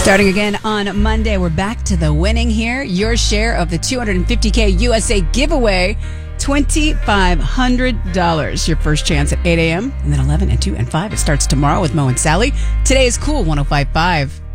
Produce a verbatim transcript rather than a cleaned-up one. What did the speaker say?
Starting again on Monday, we're back to the winning here. Your share of the two hundred fifty K U S A giveaway, two thousand five hundred dollars. Your first chance at eight a.m. and then eleven and two and five. It starts tomorrow with Mo and Sally. Today is Cool one oh five point five.